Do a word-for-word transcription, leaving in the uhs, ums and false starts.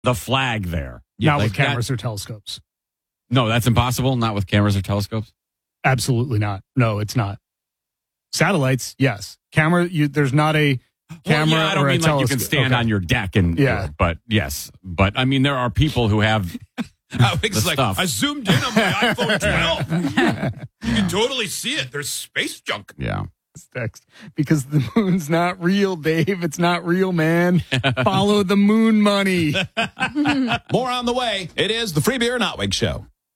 the flag there. Not like with cameras that, or telescopes. No, that's impossible. Not with cameras or telescopes. Absolutely not. No, it's not. Satellites, yes. Camera, you, there's not a camera well, yeah, I don't or a mean like telescope. you can stand okay. on your deck and Yeah. But yes, but I mean there are people who have. It's like stuff. I zoomed in on my iPhone twelve. You can totally see it. There's space junk. Yeah. Text because the moon's not real, Dave. It's not real, man. Follow the moon money. More on the way. It is the Free Beer and Hot Wig Show.